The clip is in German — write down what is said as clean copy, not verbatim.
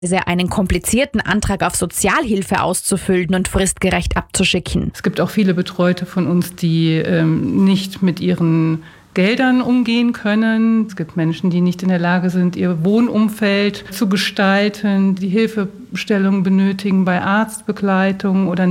einen komplizierten Antrag auf Sozialhilfe auszufüllen und fristgerecht abzuschicken. Es gibt auch viele Betreute von uns, die nicht mit ihren Geldern umgehen können. Es gibt Menschen, die nicht in der Lage sind, ihr Wohnumfeld zu gestalten, die Hilfestellung benötigen bei Arztbegleitung oder